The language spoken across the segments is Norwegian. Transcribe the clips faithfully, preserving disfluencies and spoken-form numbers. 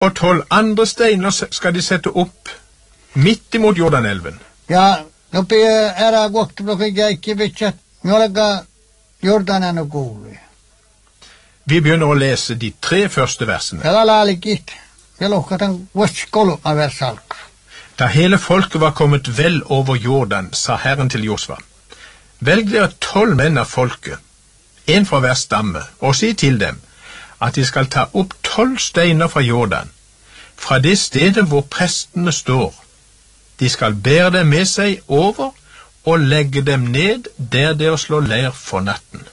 Og tolv andre steiner skal de sette opp midt imot Jordanelven. Ja, no pie ära kohta blokai kaikki vitsat, mjolka Jordanen og kuului. Vi begynner å lese de tre første versene. Ja laalikit, ja lohkatan vuosi kolma versalk. Da hele folket var kommet vel over Jordan, sa Herren til Josva: Velg dere tolv menn av folket, en fra hver stamme, og si til dem at de skal ta opp tolv steiner fra Jordan, fra det stedet hvor prestene står. De skal bære dem med seg over og legge dem ned der dere slår leir for natten.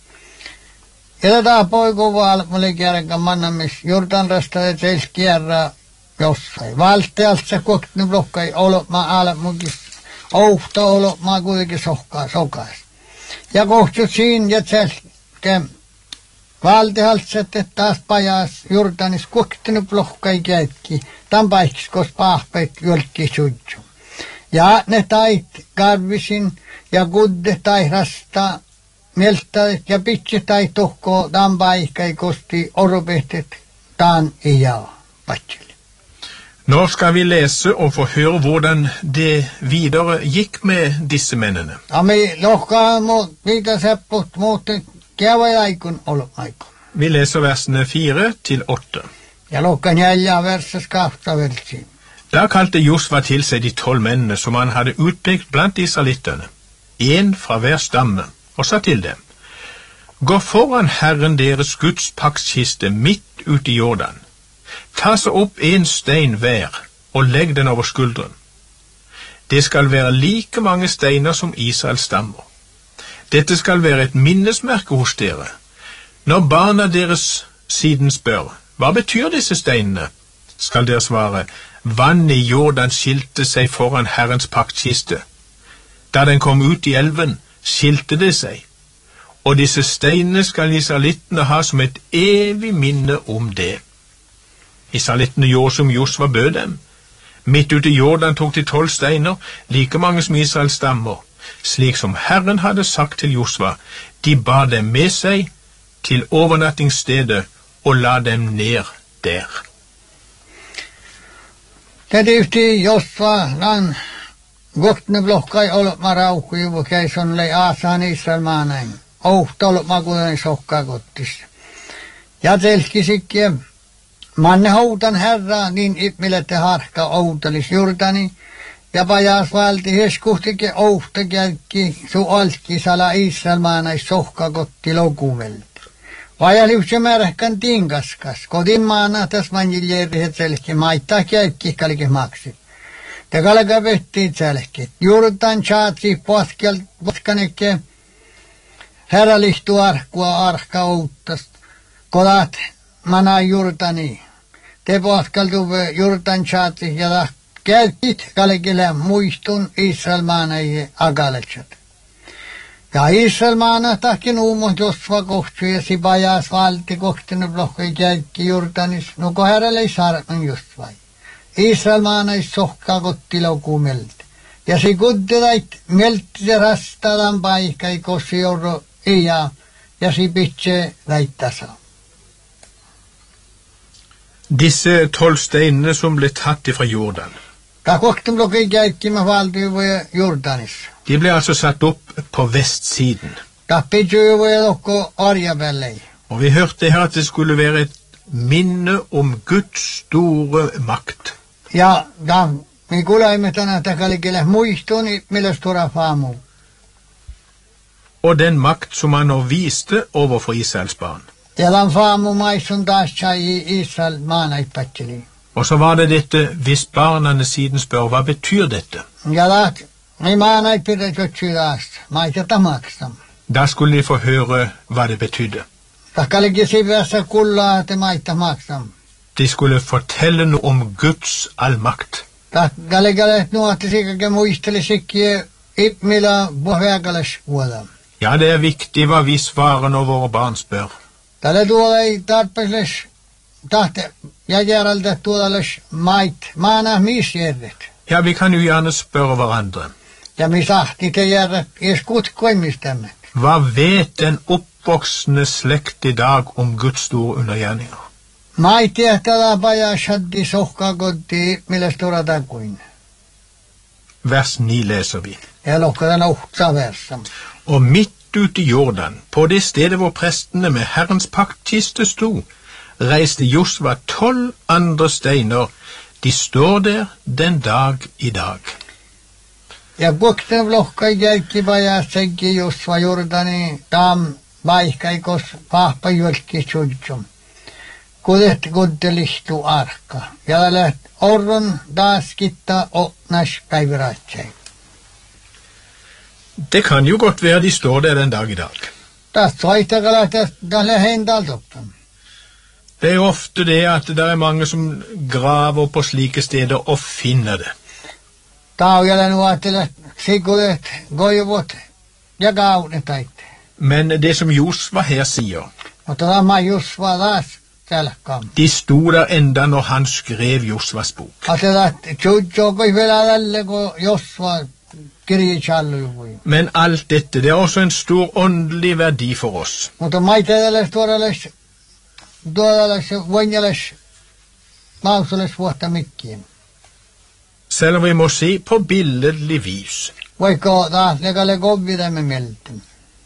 Ja tämä poiko valmuli kärkä mannamis Jordan rasta teils kierra jossain. Valtealta kokni blokkai olo ma ala mukis. Ouhta olo ma kuitenkin sohkaa sokais. Ja kohtut siin ja selkem. Valtealta taas pajas Jordanis kokni blokkai käytki. Tämän paikis kos pahpeit jolki sujju. Ja ne tait karvisin ja kudde tai rasta mieltäit ja pitsi tai tohko tämän paikai kosti oropehtet tämän ja patsili. Nå skal vi lese og få høre hvordan det videre gikk med disse mennene. Ja me lohkaa mut mitä sepput muuten kävä aikun olomaikun. Vi leser versene fire til åtte. Ja lohkaa neljä versas kahta versi. Da kalte Josva til seg de tolv mennene som han hadde utpekt blant israelittene, en fra hver stamme, og sa til dem: Gå foran Herren deres Guds paktskiste midt ut i Jordan. Ta så opp en stein hver, og legg den over skulderen. Det skal være like mange steiner som Israels stammer. Dette skal være et minnesmerke hos dere. Når barna deres siden spør: Hva betyr disse steinene? Skal dere svare: Vann i Jordan skilte seg foran Herrens paktkiste. Da den kom ut i elven, skilte det seg. Og disse steinene skal israelittene ha som et evig minne om det. Israelittene gjorde som Josva bød dem. Midt ute i Jordan tok de tolv steiner, like mange som Israels stammer, slik som Herren hadde sagt til Josva. De bar dem med seg til overnattingsstedet og la dem ned der. Det yhti Josva lan gohtne blokkai olma rauhui vukai son lei aasaan Israel maanain. Ouhta olma kuten sokkaa kottis. Ja telkisikkiä manne houtan herra niin ipmilette harkka outelis Jordani. Ja pajas valti heskuhtike ouhta kälkki su alki sala Israel maanais sohkaa kotti lokuvelti. Vajaliusse määrähkän tinkaskas. Kodin maana täs manjiljeerihet selke maittaa käykkii kalke maksit. Te kalka vettiit selke. Juurtan chaatsi poskel poskaneke. Herra lihtu arkua arka outtast. Kodat mana juurtani. Te poskel tuve juurtan chaatsi ja käykkit kalkele muistun Israel maanaie agaletsat. Ja Israel maana tahkin uumot Josva kohtu ja sipajas valti kohtinu blokkai käykki Jordanis. No ko herrelle ei saarnan Josvai. Israel maana ei sohkaa kotti loku melti. Ja si kuddelait melti ja rastadan paikai kossi jorro iya ja si pitse väittasa. Disse tolv steinene som ble tatt fra Jordan. Da kohtin blokkai käykki med valti Jordanis. De ble altså satt opp på vestsiden. Da pitse voi lokko arjavellei. Og vi hørte her at det skulle være et minne om Guds store makt. Ja, da me kuulaimme tänään takalikelle muistuni, millä stora faamu. Og den makt som han nå viste overfor Israels barn. Ja den faamu maisun taas sai i Israel maana ipatseli. Og så var det dette, hvis barnene siden spør, hva betyr dette? Ja da, me maana ipirre tjotsi taas, maiteta maksam. Da skulle de få høre hva det betydde. Takalikki sivässä kullaa, te maita maksam. De skulle fortelle noe om Guds allmakt. Takalikki nuotti sikake muisteli sikkie ipmila boheakales vuoda. Ja, det er viktig hva vi svarer når våre barn spør. Tälle tuolla ei tarpeelles tahte ja järjeltä tuolles mait maana misjärjet. Ja, vi kan jo gjerne spørre hverandre. Ja mi sahti te järjet ees kutkoimistämme. Hva vet den oppvoksende slekt i dag om Guds store undergjerninger? Mai tehtävä paja shaddi sohka kotti, millä stora takuin. Vers ni leser vi. Jeg lukker den åtta versen. Og midt ute i Jordan, på det stedet hvor prestene med Herrens paktkiste sto, reiste Josva tolv andre steiner. De står der den dag i dag. Ja bukten vlokka järki paja seggi Josva Jordani tam vaihkaikos pahpa jölki tjudjum. Kudet goddelihtu arka. Ja läht orron taas kitta åtnas päiväratsei. Det kan jo godt være de står der den dag i dag. Das zweite galata da lehendal toppen. Det er jo ofte det at det er mange som graver på slike steder og finner det. Taujalla nuottelet sikudet goivot ja gaunetait. Men det som Josva her sier, Mutta tämä Josva taas selkam. de sto der enda når han skrev Josvas bok. Atelat tjudjo koi vielä tälle kun Josva kirjichallu voi. Men alt dette, det er også en stor åndelig verdi for oss. Mutta maitedelles tuorelles tuorelles voinjelles mausules vuotta mikkiin. Selv om vi må se på billedlig vis. Voiko taas lekalle kovvidemme mielten.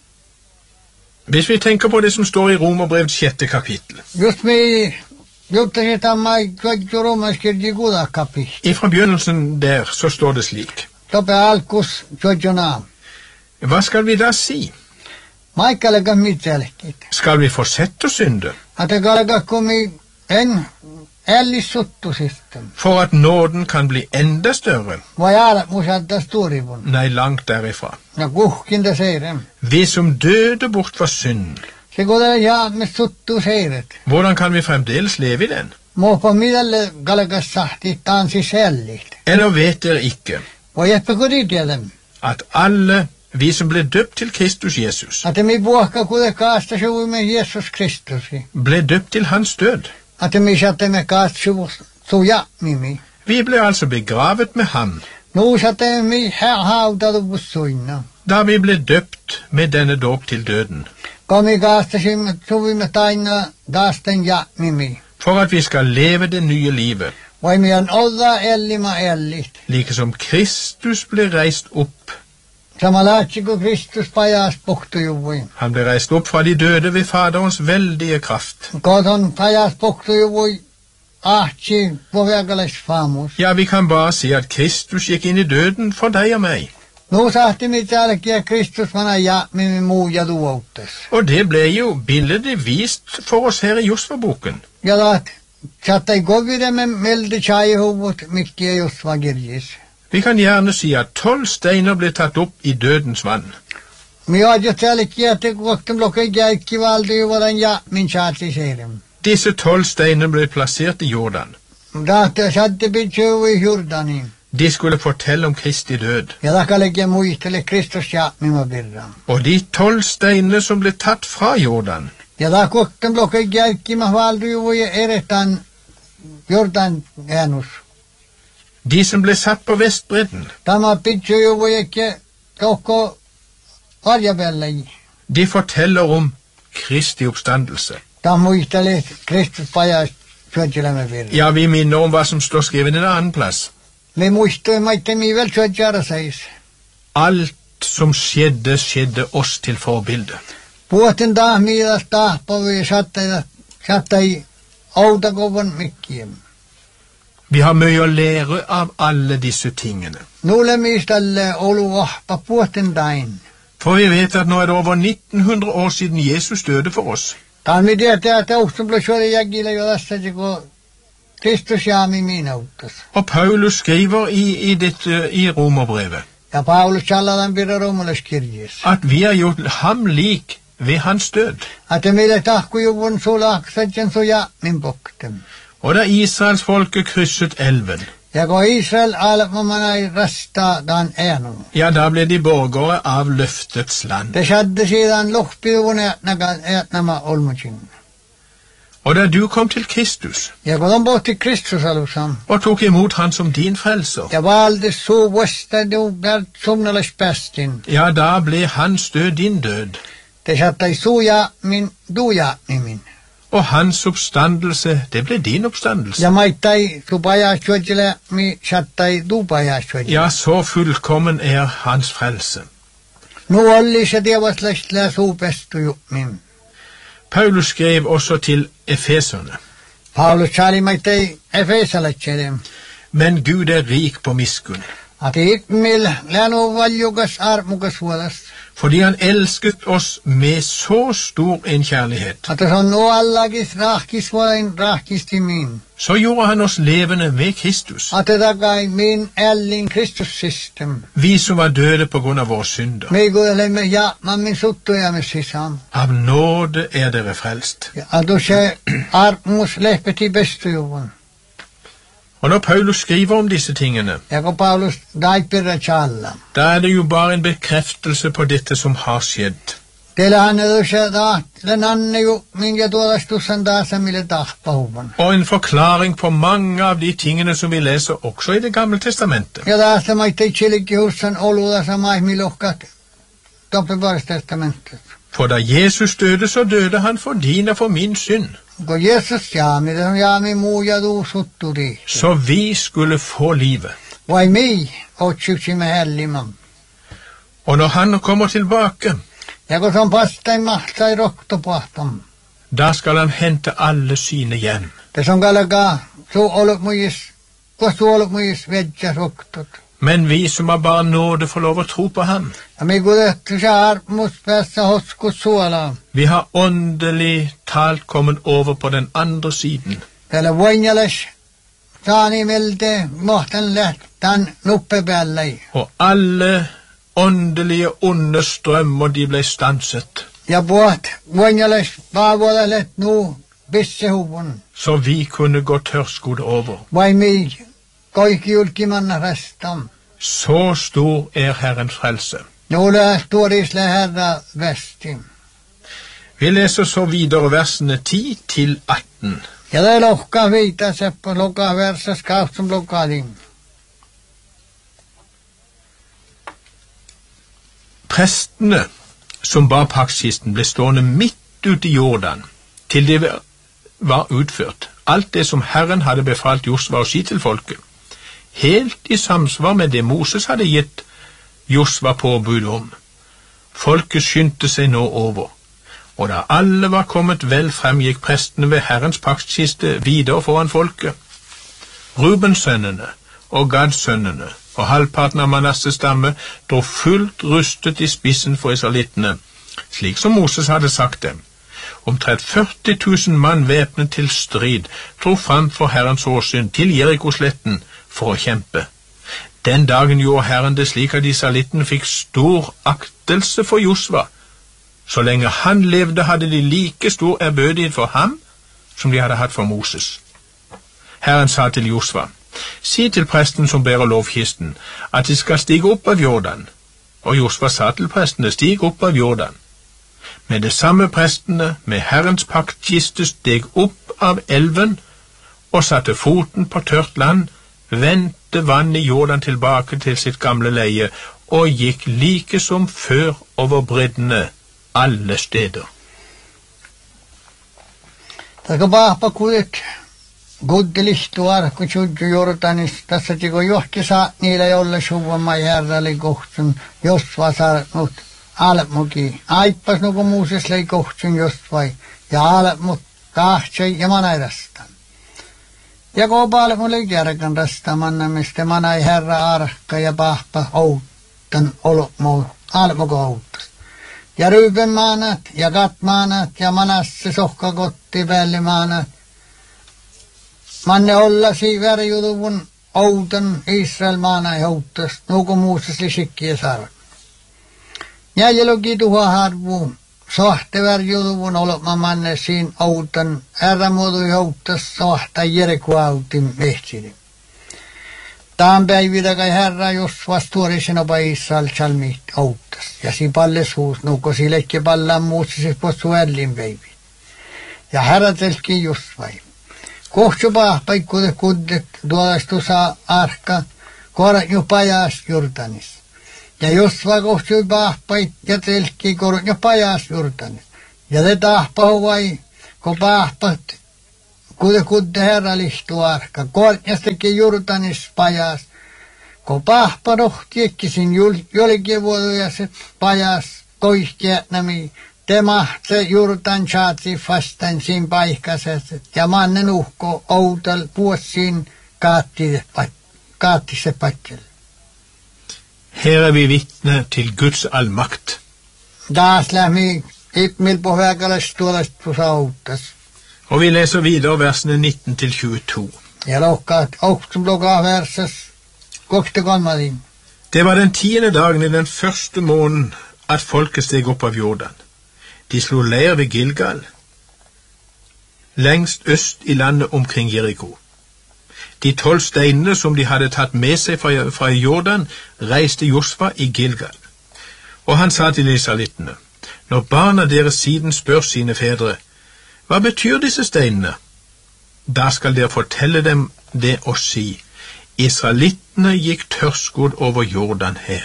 Hvis vi tenker på det som står i Romerbrevets sjette kapittel, Just mi juttasin tammai kajju romaskirji kuudakkapi. ifra begynnelsen der, så står det slik. Tope alkus kajjuna. Hva skal vi da si? Maikkalega mitselkit. Skal vi fortsette å synde, Ate kalega kumi en ellissuttu sitten. for at nåden kan bli enda større? Vai aala musadda storivun. Nei, langt derifra. Ja kuhkinda seirem. Vi som døde bort for synden, Se kodella jaa me suttu seiret. hvordan kan vi fremdeles leve i den? Muupa midalle kalega sahti tansi sellit. Eller vet dere ikke Voi eppä koditiedem. at alle vi som ble døpt til Kristus Jesus, Ate mi puhka kude kaasta suvimme Jesus Kristusi. ble døpt til hans død? Ate mi satte me kaast suvus suja mimi. Vi ble altså begravet med ham, Nu satte mi hautadu bussuinna. da vi ble døpt med denne dåp til døden, Komi kaastasimme suvimme taina daasten ja mimi. for at vi skal leve det nye livet, Voi mian olla ellima ellit. like som Kristus ble reist opp. Samalaatsi kun Kristus pajas puhtujuvui. Han ble reist opp fra de døde ved Faderens veldige kraft. Koton pajas puhtujuvui ahtsi poveakales faamus. Ja, vi kan bare si at Kristus gikk inn i døden for deg og meg. Nu sahti mitälkiä Kristus mana ja mimi muuja tuoutes. Og det ble jo billedlig vist for oss her i Josva-boken. Ja taat sattai kovidemme meldi chaihuvut mikkiä Josva kirjis. Vi kan gjerne si at tolv steiner ble tatt opp i dødens vann. Mi aja tälkiä te kokkem lokai jäikki valti juvalan ja min saati seirem. Disse tolv steiner ble plassert i Jordan. Tahti satti pitjuvui Jordani. De skulle fortelle om Kristi død. Ja takallekin muistele Kristus ja mima birran. Og de tolv steinene som ble tatt fra Jordan, Ja ta kokkem lokai jäikki ma valti juvui eretan Jordan äänus. de som ble satt på Vestbredden, Tämä pitjuvui ekki tokko arjapellei. de forteller om Kristi oppstandelse. Tämä muistele Kristus pajas syötjelemme birran. Ja, vi minner om hva som står skrevet en annen plass. Me muistuimme, että mi vel syötjara seis. Alt som skjedde, skjedde oss til forbilde. Puotin taas miidas tahpavi sattai, sattai outakovan mikkien. Vi har mye å lære av alle disse tingene. Nulle miistalle olu vahpa puotin tain. For vi vet at nå er det over nitten hundre år siden Jesus døde for oss. Taan mi tietää, että uhtum plössuoli jäkille jo tässä, kun Kristus jaami miinauttas. Og Paulus skriver i, i, dette, i Romerbrevet Ja Paulus salladan pirra romules kirjis. at vi har gjort ham lik ved hans død. Että mille tahkujuvun sulaksetjen suja min poktem. Og da Israels folke krysset elven, Ja kun Israel alpamana ei rasta dan änun. ja, da ble de borgere av løftets land. Det skjedde siden luhtpilvun ätnama olmutin. Og da du kom til Kristus Ja kun on pohti Kristus alusam. og tok imot han som din frelser, Ja valdes suu vuosta du bärt sumnales päästin. ja, da ble hans død din død. Te sattai suja min duja mimin. Og hans oppstandelse, det ble din oppstandelse. Ja maittai tupajaschuajile mi chattai tupajaschuajile. Ja, så fullkommen er hans frelse. Nu olli se dievaslästlä suupestu min. Paulus skrev også til Efeserne. Paulus sali maittai Efesaletsele. Men Gud er rik på miskunn. At itmil länu valjukas armukas vuodast. Fordi han elsket oss med så stor en kjærlighet. At se on nu allakis rahkis vuoden rahkisti min. Så gjorde han oss levende med Kristus. At takai min ellin Kristus-system. Vi som var døde på grunn av våre synder. Me kuulemme ja min suttuja me sisään. Av nåde er dere frelst. Ja adu se armus lehpeti bestujuvun. Og når Paulus skriver om disse tingene, Ja kun Paulus daipirra challa. da er det jo bare en bekreftelse på dette som har skjedd. Teillä hän edusja taht, den anne ju minkä tuodastussan taas mille tahpahuvan. Og en forklaring på mange av de tingene som vi leser også i Det gamle testamentet. Ja taas tämä itte chilikki hussan oluda sama milohkat toppevarstestamentet. For da Jesus døde, så døde han for din og for min synd. Kun Jeesus jaami, det on jaami muu ja tuu sutturi. Så vi skulle få livet. Vai mi otsuksimme hellimam. Og når han kommer tilbake, Ja kun se on pastain mahtai roktopahtam. da skal han hente alle sine hjem. Tässä on kalkaa suu ollut muis, kun suu ollut muis vedja roktot. Men vi som har bare nåde får lov å tro på ham. Ja me kudettu se armus päässä hoskus suolaa. Vi har åndelig talt kommet over på den andre siden. Täällä voinjales saani melte mohtan lähtän nuppe päälle. Og alle åndelige onde strømmer de ble stanset. Ja puhat voinjales paavodalet nu pissehuvun. Så vi kunne gå tørrskudd over. Vai mi kaikki julkimanna restam. Så stor er Herrens frelse. Nu lähtuorisle herra vesti. Vi leser så videre versene ti til atten. Ja det lohkaa viita seppo lokaa versas kaustum lokaalin. Prestene som bar paktskisten ble stående midt ute i Jordan til det var utført, alt det som Herren hadde befalt Josva å si til folket, helt i samsvar med det Moses hadde gitt Josva påbud om. Folket skyndte seg nå over, og da alle var kommet vel frem, gikk prestene ved Herrens paktskiste videre foran folket. Rubens-sønnene og Gads-sønnene og halvparten av Manasses stamme dro fullt rustet i spissen for israelittene, slik som Moses hadde sagt dem. Omtrent førti tusen mann væpnet til strid dro fram for Herrens åsyn til Jerikosletten for å kjempe. Den dagen gjorde Herren det slik at israelittene fikk stor aktelse for Josva. Så lenge han levde hadde de like stor ærbødighet for ham som de hadde hatt for Moses. Herren sa til Josva: Si til presten som bærer lovkisten, at de skal stige opp av Jordan. Og Josva sa til prestene: Stig opp av Jordan. Med det samme prestene med Herrens paktkiste steg opp av elven og satte foten på tørt land, vendte vann i Jordan tilbake til sitt gamle leie og gikk like som før over breddene alle steder. Taka paapa kudet Guddelihtuar, kun tjudju Jordanis, tässä tiko johti saa niillä jolle suvamai herralle kohtsun, jos va saanut almuki. Aippas nuku Mooses lei kohtsun jos vai, ja almut tahtsai ja manairastan. Ja koopaale mun lei kärkän rastamanna, mistä manai herra arkka ja pahpa outtan olmu, almuko outtas. Ja Ryyben maanat, ja Gat maanat, ja Manasse sohkakotti päälle maanat. Manne ollasi värjuduvun outan Israel maana ja outtas, nuku Mooses li sikkiä saara. Jäljälogi tuha harvu, sohte värjuduvun olma manne siin outan, ärramuodu jouttas sohta Jeriko autin vehtsidi. Taan päivitä kai herra, jos vastuorisen opa Israel salmiit outtas, ja si palles huus, nuku si lekki pallaan Mooses possu ällin päivit. Ja herra telki just vai. Kohtsupa paikkude kuddet tuodastu saa arka, korat jo pajas Jordanis. Ja jos va kohtsupa pait ja telki korat jo pajas Jordanis. Ja te tahpahu vai kun pahpat, kude kudde herrallistu arka, kortjastakin Jordanis pajas, kun pahpa rohtiekkisin jolkivuotujaset pajas, koihkiätnämi, tema se Jordan chaatsi fastan siinä paikkaset, ja mannen uhko outal puossiin kaatti se pattel. Her er vi vitne til Guds allmakt. Taas lähmi Ipmil på vägales tuolest pusauttas. Og vi leser videre versene nitten til tjueto. Ja lokkaat oktum lokaa versas kokte kolmadin. Det var den tiende dagen i den første måneden at folket steg opp av Jordan. De slo leir ved Gilgal, lengst øst i landet omkring Jericho. De tolv steinene som de hadde tatt med seg fra, fra Jordan, reiste Josva i Gilgal. Og han sa til israelittene, når barna deres siden spør sine fedre, hva betyr disse steinene? Da skal dere fortelle dem det og si, israelittene gikk tørrskodd over Jordan her.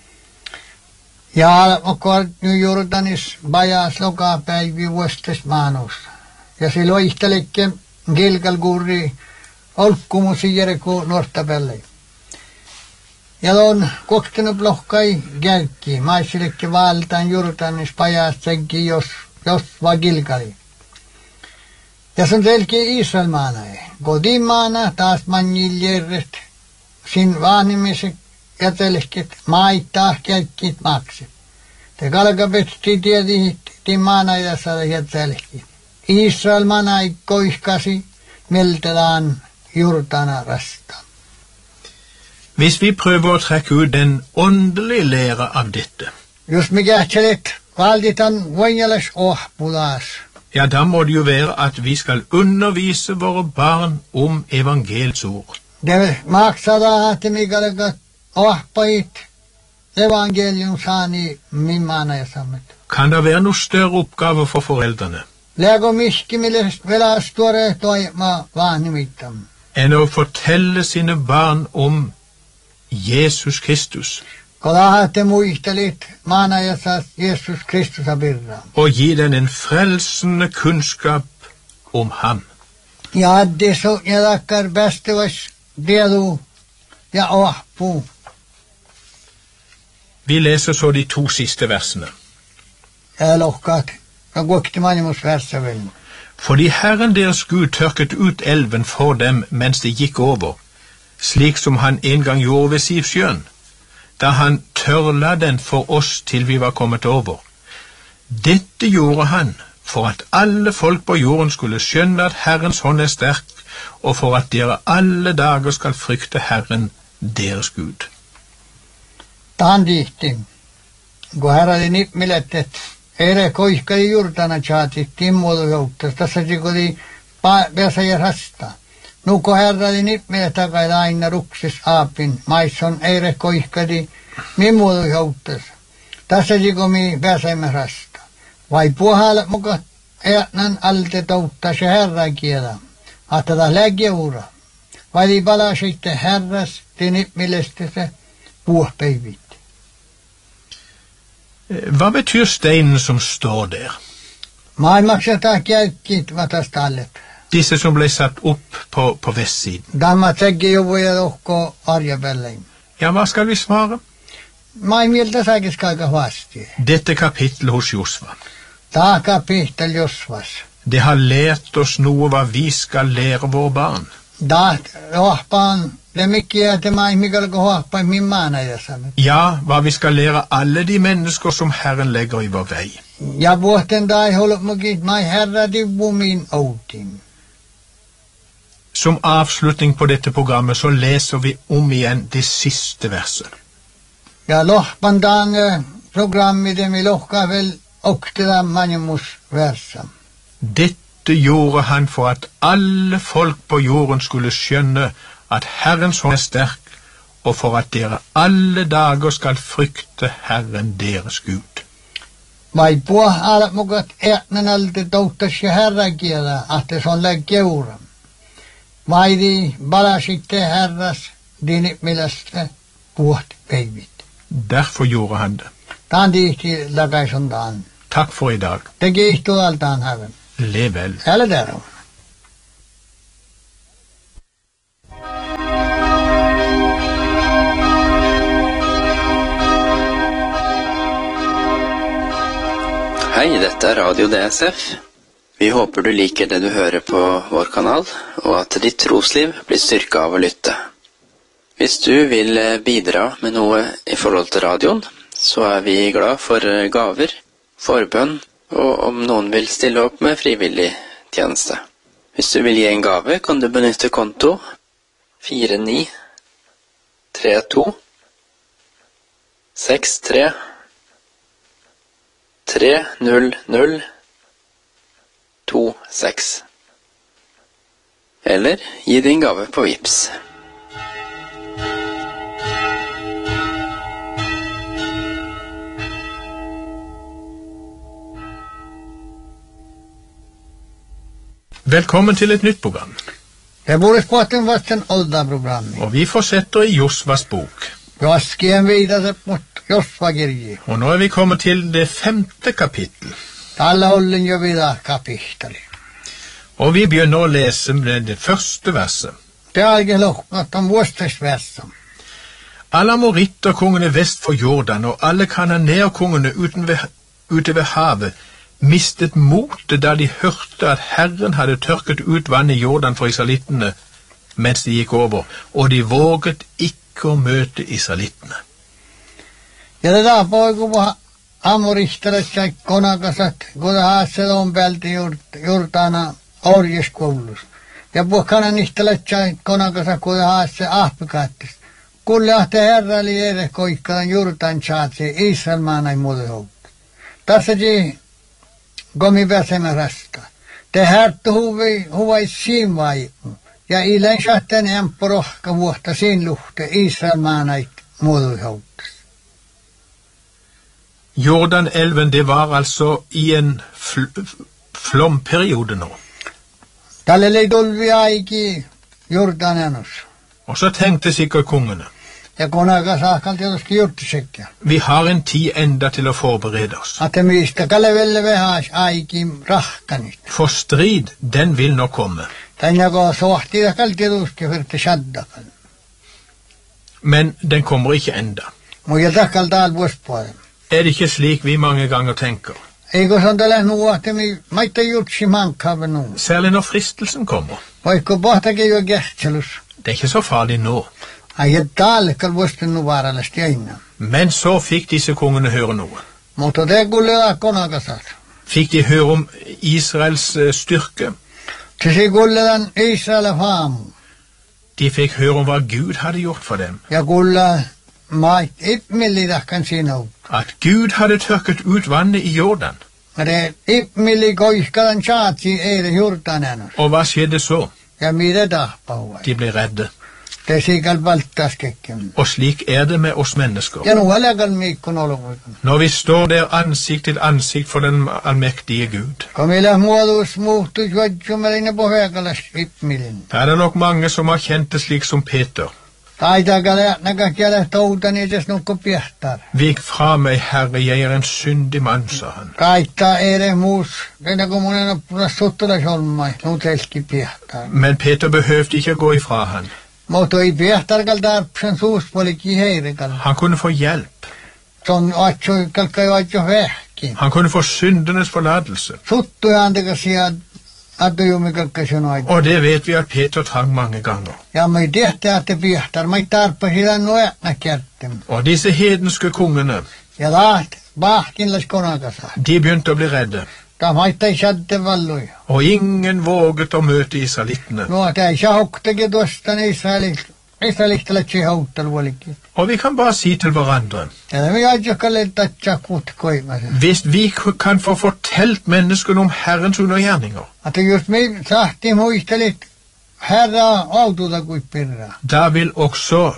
Ja, okkur nu Jordanis bajas lokaa päivi vuostes maanus. Ja se loihtelikke Gilgal-gurri olkkumusi Jeriko nortapelle. Ja on koktenut lohkai kälkki, maisillekke valtaan Jordanis pajas seggi jos, jos va Gilgali. Ja se on selki Israel maanai. Kotimaana taas manjiljerret sin vaanimiset ja telkit maittaa kälkkit makset. Te kalkapetsi tiedihit ti maana ja saada ja telkit. Israel maanai koihkasi meltelaan Jordana rastaan. Hvis vi prøver å trekke ut den åndelige lære av dette, Jos me kähtselet valditan voijalas ohpulas. ja, da må det jo være at vi skal undervise våre barn om evangeliets ord. Det maksada että mikäläkä ohpait evangelium saani min maana ja sammet. Kan det være noe større oppgave for foreldrene Lego miski millest velas tuore toima vaanimittam. enn å fortelle sine barn om Jesus Kristus Kolahatte muistelit maana ja saas Jesus Kristus abirra. og gi dem en frelsende kunnskap om ham? Ja addi so ja takkar bästevas dedu ja ohpu. Vi leser så de to siste versene. Ja lohkaat. Ja kuokti manimus versa vel. Fordi Herren deres Gud tørket ut elven for dem mens de gikk over, slik som han en gang gjorde ved Sivsjøen, da han tørla den for oss til vi var kommet over. Dette gjorde han for at alle folk på jorden skulle skjønne at Herrens hånd er sterk, og for at dere alle dager skal frykte Herren deres Gud. Tahan tihti. Kun herrali nipmilettet, ere koihkali Jordana chaati timmuodu jouttas, tässä sikodi pääsä ja rasta. Nuko herrali nipmilettä kai aina ruksis aapin, maisson ere koihkali mimmuodu jouttas. Tässä sikomi pääsäimme rasta. Vai puhalla muka eätnän alte touttas ja herran kielä. Ahtada läggeura. Vai di pala sitten herras, di nipmilestä se puhpeivit. Hva betyr steinen som står der? Maailmakseta kälkkit vatasta alle. Disse som ble satt opp på, på vestsiden. Damma tsekki juvuja lohko arjapellein. Ja, hva skal vi svare? Maailmilta säkis kaika vasti. Dette kapittel hos Josva. Taaka pihtel josvas. Det har lært oss noe hva vi skal lære våre barn. Da rohpaan lemikkiä te maailmikalko hohpaan min maana ja samet. Ja, hva vi skal lære alle de mennesker som Herren legger i vår vei. Ja vuoten dai holot mukit mai herra divvu min outin. Som avslutning på dette programmet så leser vi om igjen det siste verset. Ja lohpan daan programmi demi lohka vel okteda manimus versam. Dette gjorde han for at alle folk på jorden skulle skjønne at Herrens hånd er sterk, og for at dere alle dager skal frykte Herren deres Gud. Vai puah alat mukat eätnän alte touttas ja herra kielä, ahte se on läggeura. Vai di balasitte herras dinit mielestä puht peivit. Derfor gjorde han det. Taan tihti lakaison taan. Takk for i dag. Teki ihtualtaan herran. lev vel. Eller derom. Hei, dette er Radio D S F. Vi håper du liker det du hører på vår kanal, og at ditt trosliv blir styrket av å lytte. Hvis du vil bidra med noe i forhold til radioen, så er vi glad for gaver, forbønn, og om noen vil stille opp med frivillig tjeneste. Hvis du vil gi en gave, kan du benytte konto fire ni tre to seks tre tre null null to seks. Eller gi din gave på Vipps. Velkommen til et nytt program. Det borde praten varit en ålderprogrammet. Og vi fortsetter i Josvas bok. Jag skrev vidare mot Josva-Girgi. Og nå er vi kommet til det femte kapittel. Alla hållen gör vidare kapitel. Og vi begynner å lese med det første verset. Det är aldrig locknat om vårstersversen. Alle amoritterkongene vest for Jordan og alle kananerkongene ute ved havet mistet motet da de hørte at Herren hadde tørket ut vann i Jordan for israelittene mens de gikk over, og de våget ikke å møte israelittene. Ja det där poiku amoristelet sai konakasat, kun haasset on pelti Jordana orjeskoulus. Ja puhkana nihtelet sai konakasat, kun haasset ahpikattis. Kun lähti herra oli ere koikkaan Jordan saatsi Israelmaana ei muuta houkta. Tässä ji gomi väsemärästä. Te härtu huvi huvai siin vai. Ja ilen sahten emppo rohka vuotta siin luhte Israelmaana ei muuta houkta. Jordanelven, det var altså i en fl flomperiode nå. Tälle lei tulvi aiki Jordanenus. Og så tenkte sikkert kongene. Ja konakas ahkal tietysti jurtisekkä. Vi har en tid enda til å forberede oss. Att mistä kalle velle vehas aiki rahkanit. For strid, den vil nå komme. Tänne ko sohti takal tietysti virti shaddakal. Men den kommer ikke enda. Muja takal taal vuospuolella. Er det ikke slik vi mange ganger tenker? Eikö se on tällä nuo, että mi maita jutsi mankkaamme nuo. Særlig når fristelsen kommer. Vaikka pohtakin jo kähtselus. Det er ikke så farlig nå. Ai et taallekkal vuosten nu vaarallisesti aina. Men så fikk disse kongene høre noe. Mutta te kuulee konakasat. Fikk de høre om Israels uh, styrke. Te se kuuledan Israel faamu. De fikk høre om hva Gud hadde gjort for dem. Ja kuulla mait ipmillidakkan siinä on. At Gud hadde tørket ut vannet i Jordan. Det ipmilli koiskadan saatsi eire Jordanenus. Og hva skjedde så? Ja mitä tahpauvai. De ble redde. Det sikal valtaskekken. Og slik er det med oss mennesker. Ja nu älekal miikkun olovuikan. Når vi står der ansikt til ansikt for den allmektige Gud. Kamilla muodus muuttus juodjumelinen pohjakalas ipmilin. Da er det nok mange som har kjent det slik som Peter. Taitakalle näkäkielä toutani edes nukko piehtar. Vik fra meg, Herre, jeg er en syndig mann, sa han. Kaittaa ere muus. Kena kun monen on suttulasolmai. Nu telski piehtar. Men Peter behøvde ikke gå ifra han. Mutta ei piehtarkal tarpsen suuspuolikin heirikal. Han kunne få hjelp. Se on atsoi kalka jo atso vähki. Han kunne få syndenes forlatelse. Suttuja antekasia adujumi kalka sanoit. Og det vet vi at Peter trang mange ganger. Ja me tehtä att piehtar. Me tarpa sillä noetna kertem. Og disse hedenske kongene, Ja taht vahkinlas konakasa. de begynte å bli redde. Ta maittai sadde vallui. Og ingen våget å møte israelittene. No tai sahuktakin tuosta Israelista. Israelista lätsi hauttal vuolikin. Og vi kan bare si til hverandre, Ja me ajakalle tatsa kutkoimasen. hvis vi kan få fortelt menneskene om Herrens undergjerninger, Että just me sahti muistelit herra aututa kuin pirra. da vil også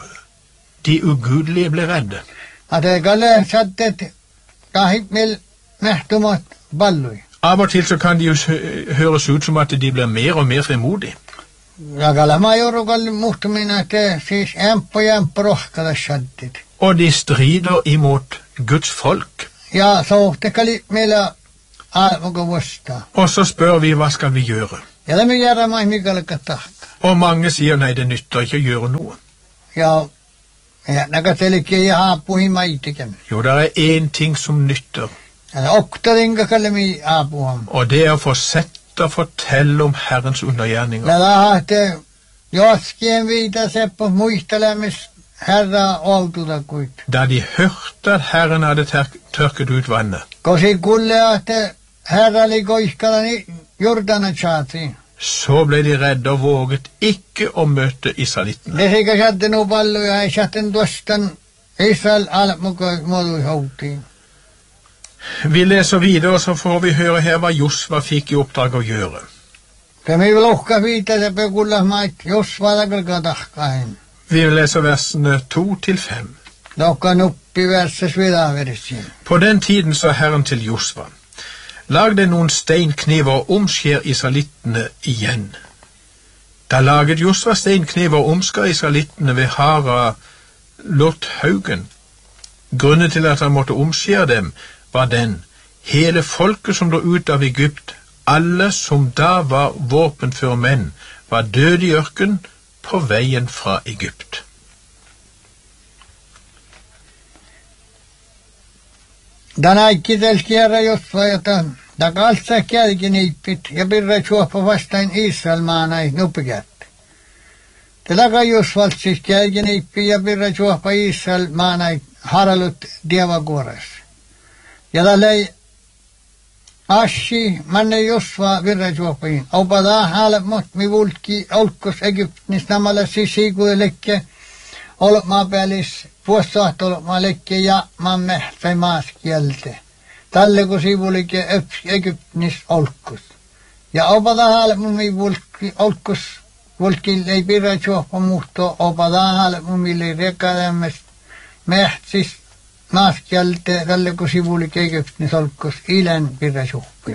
de ugudelige bli redde. Että kalle sattet tahit mil nähtumat vallui. Av og til så kan de jo hø- høres ut som at de blir mer og mer frimodige. Ja kalle majorukalle muhtumina, että siis ämppo ja ämppo rohkada sattit. Og de strider imot Guds folk. Ja sohtekali meillä almoiko vastaan. Og så spør vi hva skal vi gjøre. Ja det me gjør meg mykje tahka. Og mange sier nei, det nytter ikke å gjøre noe. Ja, ja nakatelikki ja haapuhi maitiken. Jo, det er én ting som nytter. Ja det oktaringa kallemi haapuham. Og det er å fortsette å fortelle om Herrens undergjerninger. Ja da haatte joskien viita seppo muistelemis Herra oltuda kuit. Da de hørte at Herren hadde tørket ut vannet. Kosi kulle at Herra ligger iskadani Jordana tjati. Så ble de redde og våget ikke å møte israelittene. Det sikkert satte noe ballo ja ei satten dostan Israel alt modu i houti. Vi leser videre, så får vi høre her hva Josva fikk i oppdrag å gjøre. Det me vil okka vita se pekullah mait Josva dagalka tahkain. Vi leser versene to til fem. Dokkan oppi verses vidaversin. På den tiden sa Herren til Josva: Lag deg noen steinkniver og omskjær israelittene igjen. Da laget Josva steinkniver og omskar israelittene ved Hara-Lott-haugen. Grunnen til at han måtte omskjære dem var den: hele folket som dro ut av Egypt, alle som da var våpenføre menn, var døde i ørken på veien fra Egypt. Tänä ikkiselkiärä Josva, jota takalsa kälki niippit ja pirra juoppa vastain Israel maanai nupikäät. Te takaa Josvalt siis kälki niippi ja pirra juoppa Israel maanai haralut dievakuores. Ja tällei Ashi manne Josva pirra juoppiin. Opa taa haalat mot mi vulki olkos Egyptnis namalla sisiikude lekke olmaa päällis. Puostahtolma lekke ja mamme sai maaskielte. Tälle kun sivulike Egyptnis olkus. Ja opa tahale mummi vulki olkus vulki ei pirra juoppa muhto opa tahale mummille rekademmes mehtsis maaskielte tälle kun sivulike Egyptnis olkus ilen pirra juoppi.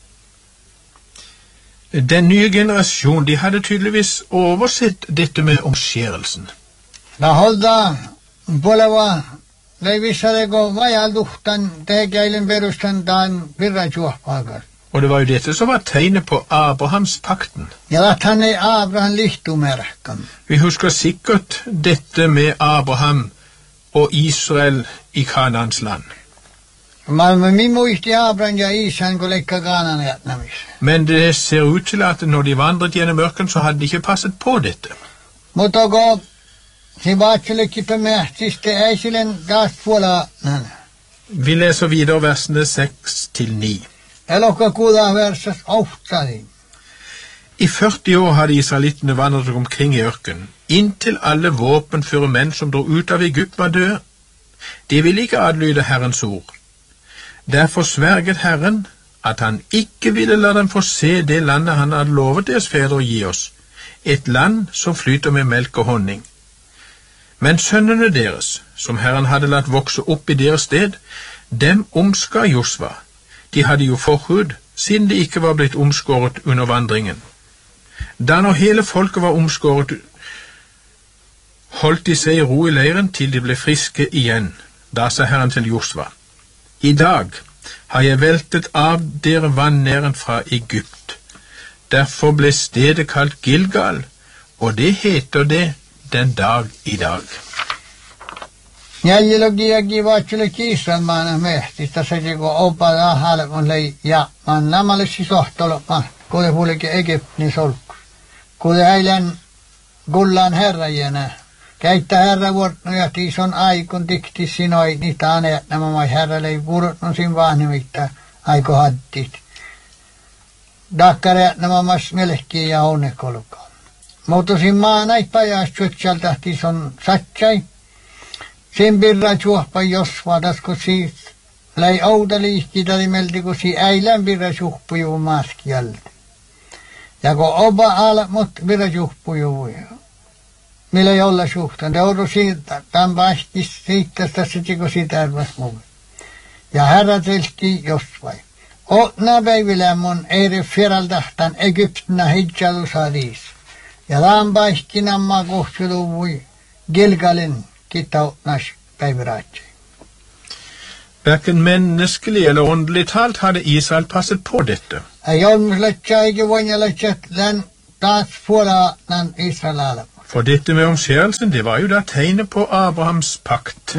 Den nye generasjon, de hadde tydeligvis oversett dette med omskjærelsen. Da holda Poleva leivissadeko vajalduhtan teekäilen perustan taan virrajuohpaakas. Og det var jo dette som var tegnet på Abrahamspakten. Ja at han ei Abraham lihtumerkan. Vi husker sikkert dette med Abraham og Israel i Kanaans land. Men mi muisti Abraham ja Isan kun leikka Kanaan jätnämis. Men det ser ut til at når de vandret gjennom ørken, så hadde de ikke passet på dette. Mutta ko si vaatselekki pemähtiste äisilen taas puolaanan. Vi leser videre versene seks til ni. Elokka kuuda versas ohtsaði. I førti år hadde israelittene vandret omkring i ørken, inntil alle våpenføre menn som dro ut av Egypt var døde. De ville ikke adlyde Herrens ord. Derfor sverget Herren at han ikke ville la dem få se det landet han hadde lovet deres fedre å gi oss, et land som flyter med melk og honning. Men sønnene deres, som Herren hadde latt vokse opp i deres sted, dem omskar Josva. De hadde jo forhud, siden de ikke var blitt omskåret under vandringen. Da når hele folket var omskåret, holdt de seg i ro i leiren til de ble friske igjen. Da sa Herren til Josva: I dag har jeg veltet av dere vannæren fra Egypt. Derfor ble stedet kalt Gilgal, og det heter det den dag i dag. Jäljilogiakin vaatselekki Israel maana mehtistä se kun opa ahale on lei ja man namalle sisohtolma kuule huulike Egyptin solkus. Kuule äilän gullan herrajena. Käyttä herra vuortnoja tiison aikon dikti sinoi niitä aneet nämä mai herralle ei vuortnon sin vahnimitta aiko hattit. Dakkare nämä mas melekkiin ja onnekolkaan. Mutta sin maa näit pajas tjötseltä tiison satsai. Sen birra juoppa Josva tasko siis läi outa liikkitä limelti kun si äilän birra juhpuju maaskialta. Ja kun oba ala mut birra juhpuju. Millä ei olla suhtaan. Te oudun siitä, tämän päästis siitä, tässä tiko siitä arvas muu. Ja herra telki Josvai. Otna päivillä mun eri firaldahtan Egyptinä hijjalu saadis. Ja tämän päästi nämä kohtuluvui Gilgalin kita otnas päiviraatsi. Hverken menneskelig eller åndelig talt hadde Israel passet på dette. For dette med omskjærelsen, det var jo da tegnet på Abrahams pakt.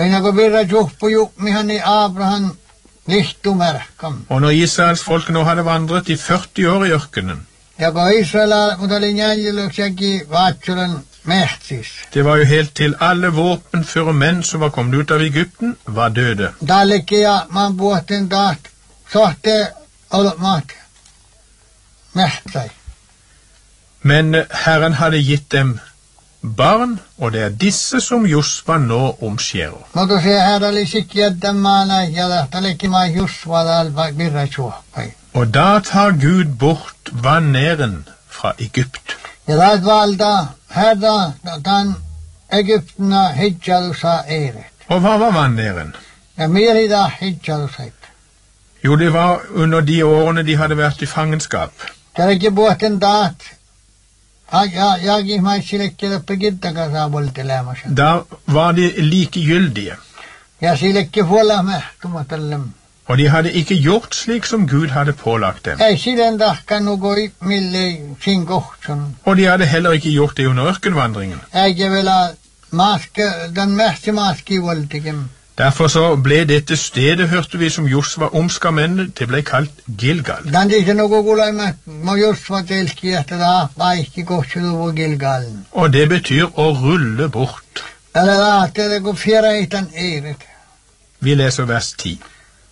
Og når Israels folk nå hadde vandret i førti år i ørkenen, det var jo helt til alle våpenføre menn som var kommet ut av Egypten, var døde. Men Herren hadde gitt dem barn, og det er disse som Josva nå omskjærer. Og da tar Gud bort vannæren fra Egypt. Og hva var vannæren? Jo, det var under de årene de hadde vært i fangenskap. Da var de likegyldige. Og de hadde ikke gjort slik som Gud hadde pålagt dem. Og de hadde heller ikke gjort det under ørkenvandringen. Derfor så ble dette stedet, hørte vi som Josva omskar mennene, det ble kalt Gilgal. Og det betyr å rulle bort. Vi leser vers ti.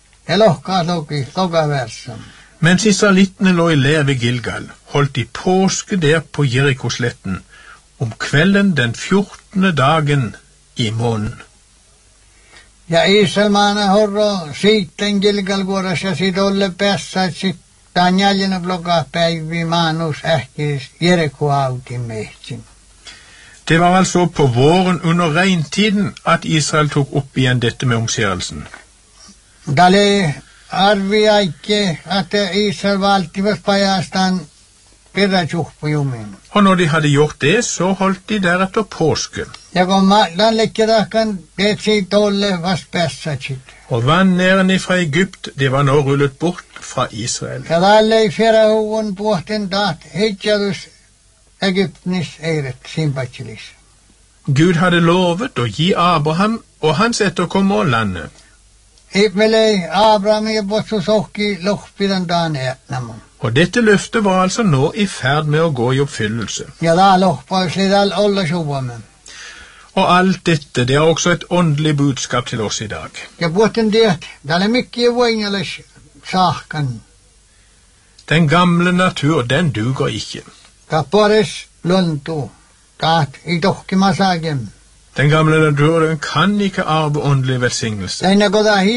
Mens israelittene lå i leir ved Gilgal, holdt de påske der på Jerikosletten, om kvelden den fjortende dagen i måneden. Ja Israelmaana horro sitten Gilgal vuorossa sit olle päässä sit tanjaljena bloga päivi maanus ähkis Jeriko-autin mehtsin. Det var altså på våren under regntiden at Israel tok opp igjen dette med omskjærelsen. Dale arvia ikke at Israel valgte pajastaan perrajuhpujumin. Og når de hadde gjort det, så holdt de deretter påske. Ja kun dan lekkerakan detsi tolle vas päässätsit. Og vannæren fra Egypt, det var nå rullet bort fra Israel. Ja dalle i ferahuun puhten taat heitjadus Egyptnis eiret simpatsilis. Gud hadde lovet å gi Abraham og hans etterkommere landet. Ipmele Abraham ja potsu sohki lohpidan daane etnamun. Og dette løftet var altså nå i ferd med å gå i oppfyllelse. Ja da lohpausli dal olla shuvamen. Og alt dette, det er også et åndelig budskap til oss i dag. Ja puhten det, dal er mykje voingeles sahkan. Den gamle natur, den duger ikke. Ta pores luntu, taat i tohkimasagem. Den gamle natur, den kan ikke arve åndelig velsignelse. Den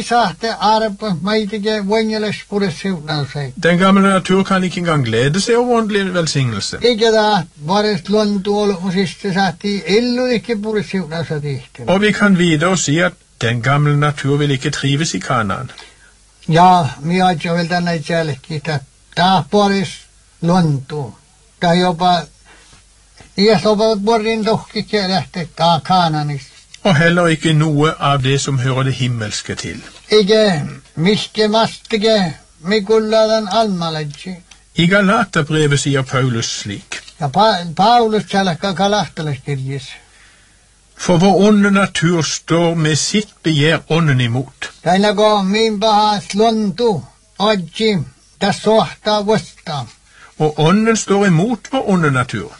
gamle natur kan ikke engang glede seg over åndelig velsignelse. Og vi kan videre si at den gamle natur vil ikke trives i Kanaan. Ja, vi har ikke vel denne kjærlighet, at da pores luntu, da jobber og heller ikke noe av det som hører det himmelske til. I Galaterbrevet sier Paulus slik: For vår onde natur står med sitt begjær ånden imot. Og ånden står imot vår onde natur.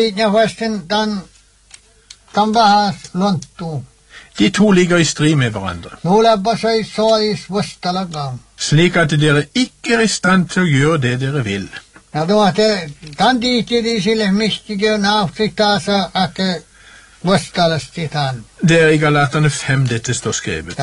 De to ligger i strid med hverandre, slik at dere ikke er i stand til å gjøre det dere vil. Det er i Galaterne fem dette står skrevet.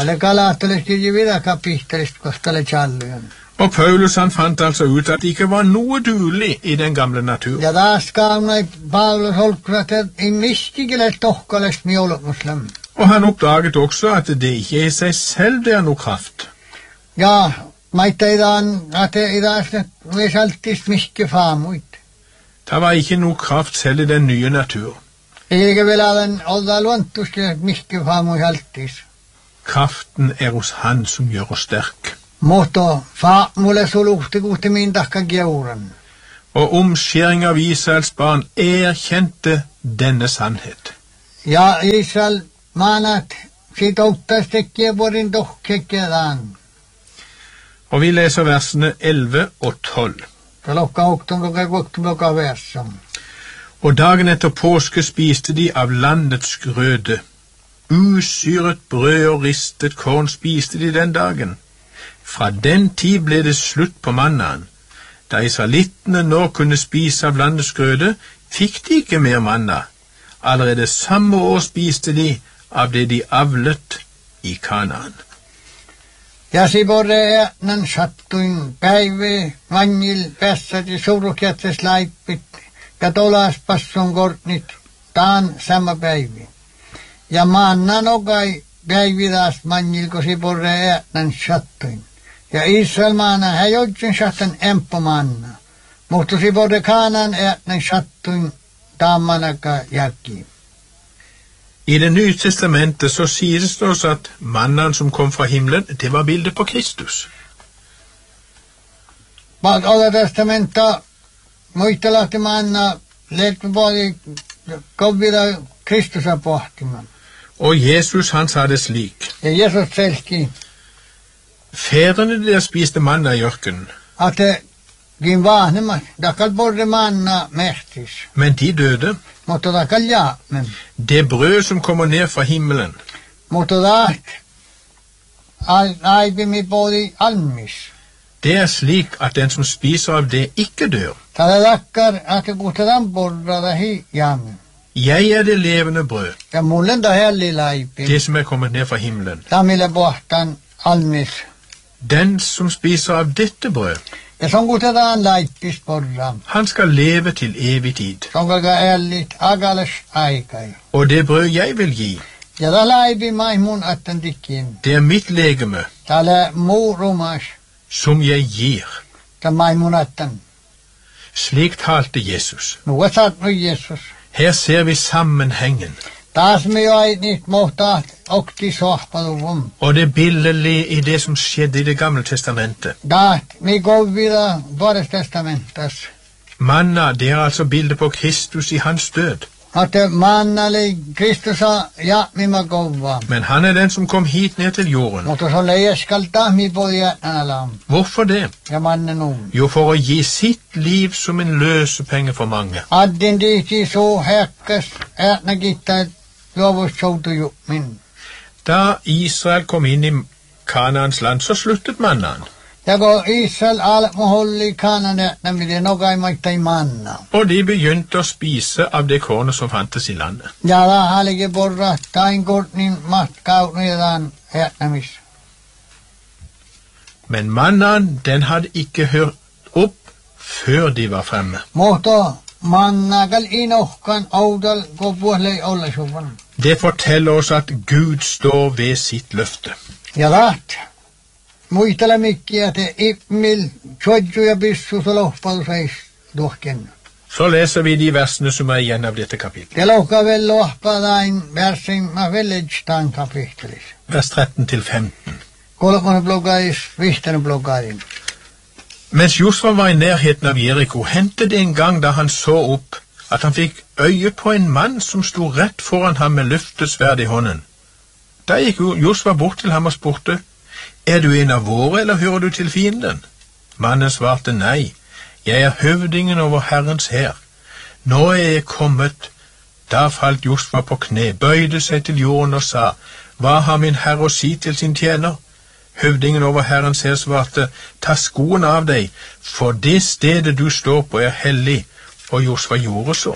Og Paulus han fant altså ut at det ikke var noe duelig i den gamle natur. Ja, da skal Paulus holde en mistigelig tokkalest mjølmuslim. Og han oppdaget også at det ikke i seg selv det er noe kraft. Ja, meinte i dag at det i dag er alltid mye famuit. Det var ikke noe kraft selv i den nye natur. Jeg vil ha den oldalvantuske mye famuit alltid. Kraften er hos Han som gjør oss sterk. Mutta fa mulle suluhti kuhti min takka gjeuren. Og omskjæring av Israels barn erkjente denne sannhet. Ja Israel manat sit outtastekkiä vuorin tohkekkeedaan. Og vi leser versene elleve og tolv. Se lokka huktum luka kuktum luka versum. Og dagen etter påske spiste de av landets grøde. Usyret brød og ristet korn spiste de den dagen. Fra den tid ble det slutt på mannaen. Da israelittene nå kunne spise av landets grøde, fikk de ikke mer manna. Allerede samme år spiste de av det de avlet i Kanaan. Ja sibore äänen sattuin päivi vangil päässäti surukjätses laippit ja tolaspassun kortnit taan sama päivi. Ja manna nogai päivi taas mangil kun sibore äänen sattuin. Ja Israel maana hän jodsin sattun emppo manna. Mutta sibore Kanaan äänen sattuin taammanaka jälkiin. I Det nye testamentet så sies det også at mannen som kom fra himmelen, det var bildet på Kristus. Bak Alla testamenta muistelahti manna leetty paljon kovilla Kristusa pohtimaan. Og Jesus han sa det slik. Ja Jesus selki, Fedrene der spiste manna i ørkenen, at gin vahnemmat, dakal borre manna mehtis, men de døde. mutta dakal jaamen. Det brød som kommer ned fra himmelen, Mutta daht aivimi poli almis. det er slik at den som spiser av det ikke dør. Tällä dakkar att kutetaan borrada hi jaamen. Jeg er det levende brød, Ja mullen da helli laipi. det som er kommet ned fra himmelen. Tamille pohtan almis. Den som spiser av dette brød, Ja son kutetaan laippis porra. han skal leve til evig tid. Son kalka ellit agales aikai. Og det brød jeg vil gi, Ja da laipi maimun atten tikkiin. det er mitt legeme, Tällä muu rumas. som jeg gir. Ta maimun atten. Slik talte Jesus. Nu er satt nu Jesus. Her ser vi sammenhengen, Taas me ai niitä mohtaa okti sohpaluvum. og det billedlige i det som skjedde i Det gamle testamentet. Daat me kovvida Vuodes testamentas. Manna, det er altså bildet på Kristus i hans død. Att mannali Kristusa ja mima kovva. Men han er den som kom hit ned til jorden. Mutta se oli eskalta mi podia alam. Hvorfor det? Ja mannen um. Jo, for å gi sitt liv som en løsepenge for mange. Addin diiti so häkkäs äätnä kittää luovus soutuju min. Da Israel kom inn i Kanaans land, så sluttet mannaen. Ja kun Israel almo holli kanan äätnä miten nokai maittai manna. Og de begynte å spise av det kornet som fantes i landet. Ja la halike porra tain kortnin matkaunidan äätnämis. Men mannaen, den hadde ikke hørt opp før de var fremme. Mutta mannakal inohkan audal kopuoslei olla suvan. Det forteller oss at Gud står ved sitt løfte. Ja taht. Muistele mikki, että immil tjodju ja pissu se lohpadu seis tuohken. Så leser vi de versene som er igjen av dette kapitlet. Ja lohka vel lohpadain versin ma velledstaan kapittelis. Vers tretten til femten. Kolmonen blogais, vihtenen blogain. Mens Josva var i nærheten av Jericho, hendte det en gang da han så opp, at han fikk øye på en mann som sto rett foran ham med løftesverd i hånden. Da gikk Josva bort til ham og spurte, «Er du en av våre, eller hører du til fienden?» Mannen svarte, «Nei, jeg er høvdingen over Herrens hær. Nå er jeg kommet.» Da falt Josva på kne, bøyde seg til jorden og sa, «Hva har min herre å si til sin tjener?» Høvdingen over Herrens hær svarte, «Ta skoen av deg, for det stedet du står på er hellig.» Og Josva gjorde så.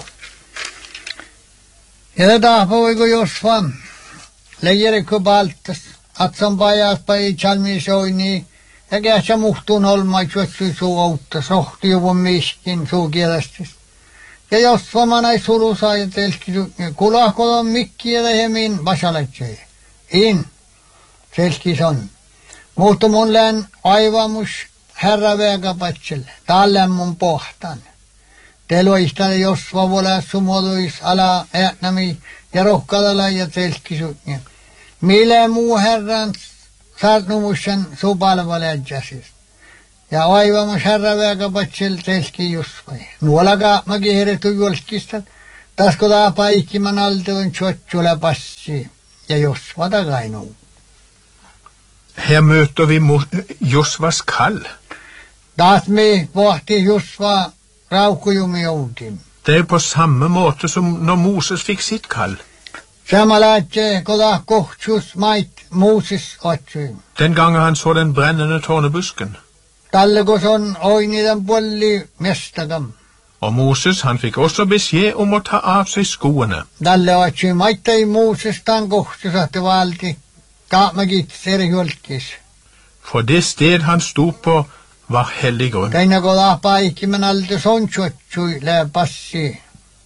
Ja det tahpo iku Josva leijeriku baltas, at som pajas pai chalmi soini, ja kähtsä muhtuun olma juotsu suu outta, sohti juvun miskin suu kielestis. Ja Josva manai surusa ja telki kulahkolon mikki ja tehemin vasalaitsei. In, telki son. Mutta mun län aivamus herra vegapatselle, tallen mun pohtan. Teloistale Josva vola sumoduis ala äänämi ja rohkalala ja telkisutnia. Mille muu herran saarnumusen supalvaledjasis. Ja aivamus herra väga patsil telski Jusvai. Nuolaga magi heretu julkistat. Tasko taa paikiman aldevun tjotsule passi. Ja Jusva tagainu. Her møter vi Josvas kall. Taas me pohti Jusva raukujumi joutim. Det er på samme måte som når Moses fikk sitt kall. Samalaatse koda kohtsus mait Moses otsui. Den gangen han så den brennende tårnebusken. Tallegos on oini den polli mestagam. Og Moses, han fikk også beskjed om å ta av seg skoene. Talle otsui maittai Moses tan kohtsus ahti valti kaamagit serjolkis. For det sted han sto på var hellig grunn. Teina koda paikimen alde sonchotsui le passi.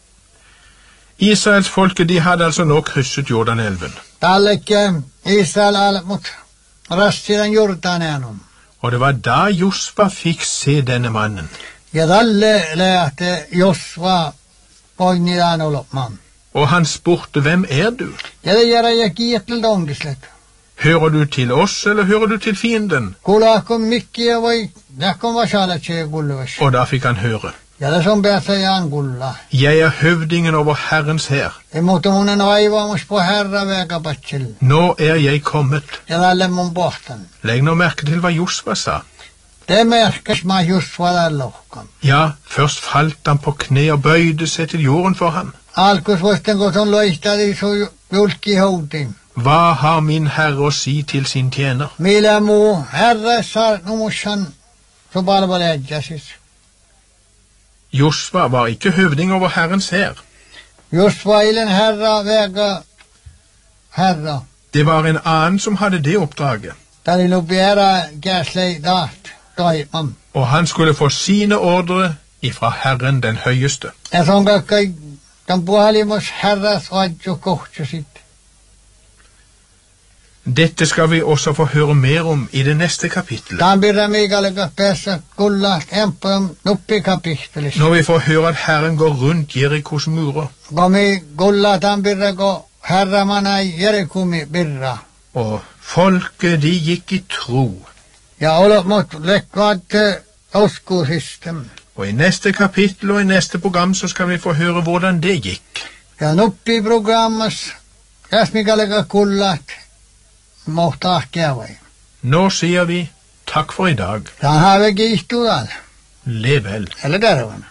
Israels folke, de hadde altså nå krysset Jordanelven. Tallekke Israel alet mot rastidan Jordaneanum. Og det var da Josva fikk se denne mannen. Ja talle leate Josva poinidan olopman. Og han spurte, hvem er du? Ja det gjør jeg kietel dongislet. Hører du til oss, eller hører du til fienden? Kulakum mikki ja voi, näkkom vasalatse kulluvas. Og da fikk han høre. Ja det som bättre jag kulla. Jeg er høvdingen over Herrens hær. Det måtte munen aivamus på herra väga patsil. Nå er jeg kommet. Ja talle mun pohtan. Legg nå merke til hva Josva sa. Det merkas ma Josva dallohkam. Ja, først falt han på kne og bøyde seg til jorden for ham. Alkus vosten goton loistadi så julki houtim. Hva har min herre å si til sin tjener? Millä muu herra saarnumussan så palveledjasis. Josva var ikke høvding over Herrens hær. Josva ilen herra väga herra. Det var en annen som hadde det oppdraget. Tali nu bjera gärslei daat toimam. Og han skulle få sine ordre ifra Herren den høyeste. Ja son kakkai tan puhalimus herras adjo kohtsusit. Dette skal vi også få høre mer om i det neste kapittelet. Tan birra miikalega päässä kulla empam nuppi kapittelis. Når vi får høre at Herren går rundt Jerikos murer. Komi kulla tan birra ko herra manai Jerikumi birra. Og folket, de gikk i tro. Ja olot mot lekkaat uskusistem. Og i neste kapittel og i neste program så skal vi få høre hvordan det gikk. Ja nuppi programmas kas miikalega kullat mohtaa kävai. Nå sier vi takk for i dag. Tan haave kiihtuudal. Lev vel. Eller tervana.